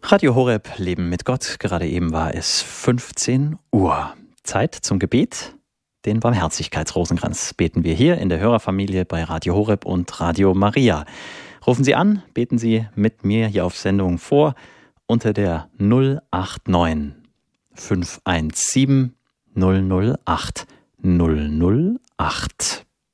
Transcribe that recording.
Radio Horeb, Leben mit Gott. Gerade eben war es 15 Uhr. Zeit zum Gebet. Den Barmherzigkeitsrosenkranz beten wir hier in der Hörerfamilie bei Radio Horeb und Radio Maria. Rufen Sie an, beten Sie mit mir hier auf Sendung vor unter der 089 517 008 008.